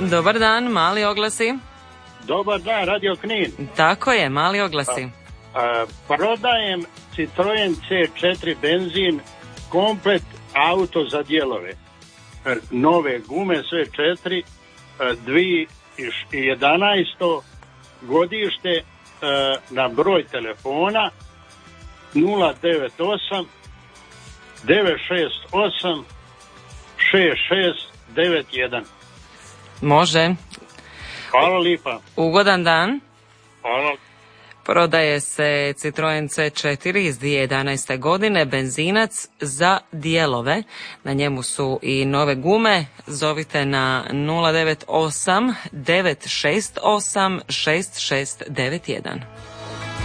Dobar dan, mali oglasi. Dobar dan, Radio Knin. Tako je, mali oglasi. Prodajem Citroen C4 benzin, komplet auto za dijelove. Nove gume, sve 4, 2011. godište, na broj telefona 098 968 6691. Može. Hvala lipa. Ugodan dan. Hvala. Prodaje se Citroen C4 iz 2011. godine, benzinac za dijelove. Na njemu su i nove gume. Zovite na 098 968 6691.